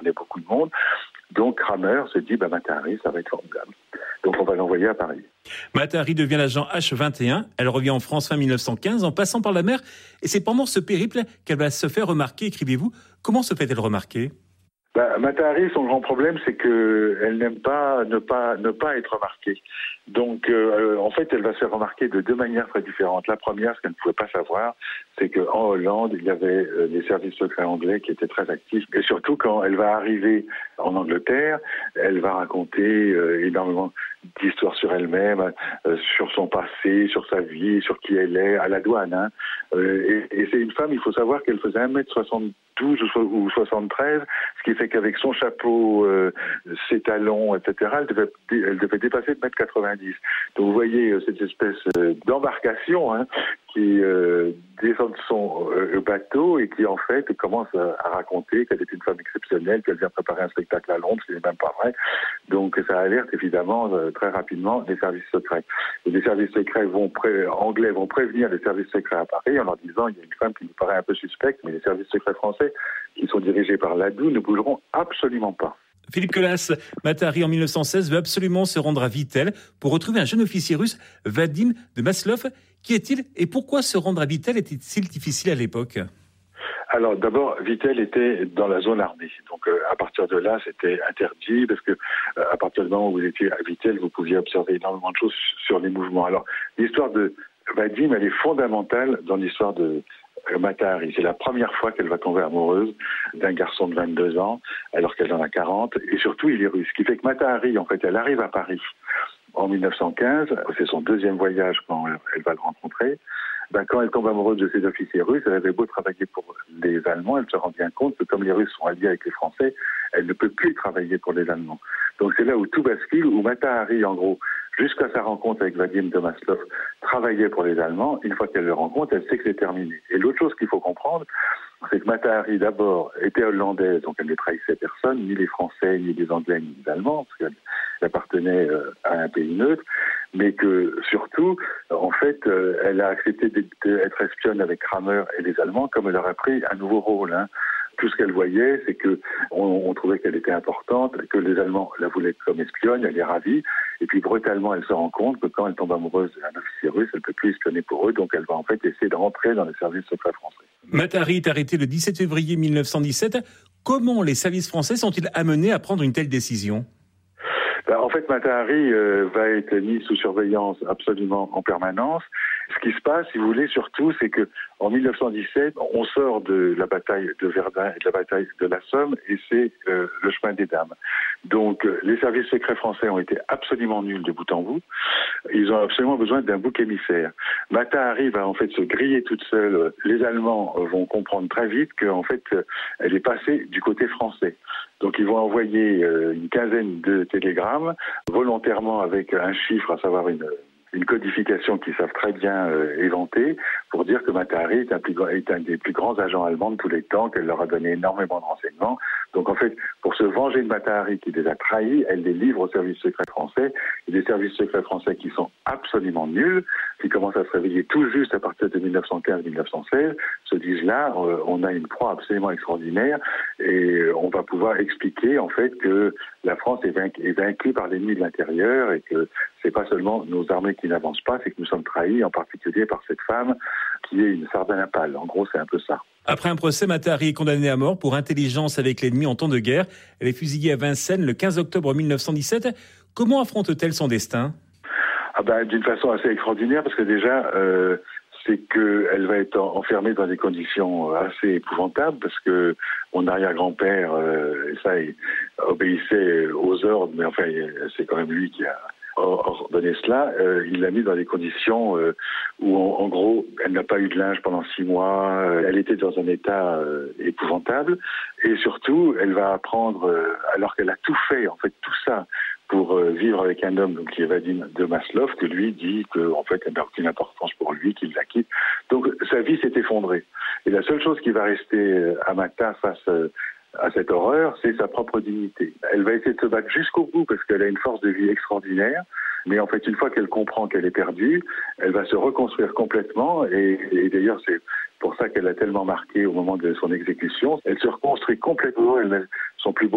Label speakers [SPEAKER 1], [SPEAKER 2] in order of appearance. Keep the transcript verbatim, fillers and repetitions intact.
[SPEAKER 1] connaît beaucoup de monde. Donc Kramer se dit, bah, Mata Hari, ça va être formidable. Donc on va l'envoyer à Paris.
[SPEAKER 2] Mata Hari devient l'agent H vingt et un. Elle revient en France fin dix-neuf cent quinze en passant par la mer. Et c'est pendant ce périple qu'elle va se faire remarquer, écrivez-vous. Comment se fait-elle remarquer ?
[SPEAKER 1] Bah, Mata Hari, son grand problème, c'est qu'elle n'aime pas ne pas ne pas être remarquée. Donc, euh, en fait, elle va se faire remarquer de deux manières très différentes. La première, ce qu'elle ne pouvait pas savoir, c'est qu'en Hollande, il y avait euh, les services secrets anglais qui étaient très actifs. Et surtout, quand elle va arriver en Angleterre, elle va raconter euh, énormément d'histoires sur elle-même, euh, sur son passé, sur sa vie, sur qui elle est, à la douane. Hein. Euh, et, et c'est une femme, il faut savoir qu'elle faisait un mètre soixante-douze ou soixante-treize, ce qui fait qu'avec son chapeau, euh, ses talons, et cetera, elle devait, elle devait dépasser de un mètre quatre-vingt-dix. Donc vous voyez euh, cette espèce euh, d'embarcation hein, qui euh, descend de son euh, bateau et qui en fait commence à, à raconter qu'elle est une femme exceptionnelle, qu'elle vient préparer un spectacle à Londres, ce qui n'est même pas vrai. Donc ça alerte évidemment euh, très rapidement les services secrets. Et les services secrets vont pré- anglais vont prévenir les services secrets à Paris en leur disant il y a une femme qui nous paraît un peu suspecte, mais les services secrets français qui sont dirigés par l'A D O U ne bougeront absolument pas.
[SPEAKER 2] Philippe Colas, Mata Hari en dix-neuf cent seize veut absolument se rendre à Vittel pour retrouver un jeune officier russe, Vadim de Maslov. Qui est-il et pourquoi se rendre à Vittel était-il difficile à l'époque ?
[SPEAKER 1] Alors d'abord, Vittel était dans la zone armée. Donc euh, à partir de là, c'était interdit parce que euh, à partir du moment où vous étiez à Vittel, vous pouviez observer énormément de choses sur les mouvements. Alors l'histoire de Vadim, elle est fondamentale dans l'histoire de Mata Hari. C'est la première fois qu'elle va tomber amoureuse d'un garçon de vingt-deux ans, alors qu'elle en a quarante, et surtout il est russe. Ce qui fait que Mata Hari, en fait, elle arrive à Paris en dix-neuf cent quinze, c'est son deuxième voyage quand elle va le rencontrer. Ben, quand elle tombe amoureuse de ces officiers russes, elle avait beau travailler pour les Allemands, elle se rend bien compte que comme les Russes sont alliés avec les Français, elle ne peut plus travailler pour les Allemands. Donc c'est là où tout bascule, où Mata Hari, en gros, jusqu'à sa rencontre avec Vadim de Maslov, travaillait pour les Allemands. Une fois qu'elle le rencontre, elle sait que c'est terminé. Et l'autre chose qu'il faut comprendre, c'est que Mata Hari, d'abord, était hollandaise, donc elle ne trahissait personne, ni les Français, ni les Anglais, ni les Allemands, parce qu'elle appartenait à un pays neutre, mais que, surtout, en fait, elle a accepté d'être espionne avec Kramer et les Allemands, comme elle aurait pris un nouveau rôle, hein. Tout ce qu'elle voyait, c'est que on, on trouvait qu'elle était importante, que les Allemands la voulaient comme espionne, elle est ravie, et puis brutalement, elle se rend compte que quand elle tombe amoureuse d'un officier russe, elle ne peut plus espionner pour eux, donc elle va en fait essayer de rentrer dans les services secrets français.
[SPEAKER 2] Mata Hari est arrêtée le dix-sept février dix-neuf cent dix-sept. Comment les services français sont-ils amenés à prendre une telle décision ?
[SPEAKER 1] Ben, en fait, Mata Hari euh, va être mise sous surveillance absolument en permanence. Ce qui se passe, si vous voulez, surtout, c'est que en dix-neuf cent dix-sept, on sort de la bataille de Verdun et de la bataille de la Somme, et c'est euh, le chemin des dames. Donc, euh, les services secrets français ont été absolument nuls de bout en bout. Ils ont absolument besoin d'un bouc émissaire. Mata Hari va en fait se griller toute seule. Les Allemands vont comprendre très vite qu'en fait, elle est passée du côté français. Donc, ils vont envoyer euh, une quinzaine de télégrammes, volontairement avec un chiffre, à savoir une... une codification qu'ils savent très bien euh, éventer, pour dire que Mata Hari est un, plus, est un des plus grands agents allemands de tous les temps, qu'elle leur a donné énormément de renseignements. Donc en fait, pour se venger de Mata Hari qui les a trahis, elle les livre aux services secrets français, et des services secrets français qui sont absolument nuls, qui commencent à se réveiller tout juste à partir de dix-neuf cent quinze dix-neuf cent seize, se disent là, euh, on a une proie absolument extraordinaire, et on va pouvoir expliquer en fait que la France est, vainc- est vaincue par l'ennemi de l'intérieur, et que c'est pas seulement nos armées qui n'avancent pas, c'est que nous sommes trahis, en particulier par cette femme qui est une sardine à pâle. En gros, c'est un peu ça.
[SPEAKER 2] Après un procès, Mata Hari est condamnée à mort pour intelligence avec l'ennemi en temps de guerre. Elle est fusillée à Vincennes le quinze octobre dix-neuf cent dix-sept. Comment affronte-t-elle son destin ?
[SPEAKER 1] Ah ben, d'une façon assez extraordinaire, parce que déjà, euh, c'est qu'elle va être enfermée dans des conditions assez épouvantables, parce que mon arrière-grand-père, euh, ça, il obéissait aux ordres, mais enfin, c'est quand même lui qui a ordonné cela. Euh, il l'a mis dans des conditions euh, où, en, en gros, elle n'a pas eu de linge pendant six mois, euh, elle était dans un état euh, épouvantable, et surtout, elle va apprendre, euh, alors qu'elle a tout fait, en fait, tout ça, pour euh, vivre avec un homme, donc qui est Vadim de Maslov, que lui dit que en fait elle n'a aucune importance pour lui, qu'il la quitte. Donc sa vie s'est effondrée. Et la seule chose qui va rester à Mata face euh, à cette horreur, c'est sa propre dignité. Elle va essayer de se battre jusqu'au bout parce qu'elle a une force de vie extraordinaire. Mais en fait, une fois qu'elle comprend qu'elle est perdue, elle va se reconstruire complètement. Et, et d'ailleurs, c'est pour ça qu'elle a tellement marqué au moment de son exécution. Elle se reconstruit complètement. Elle met son plus beau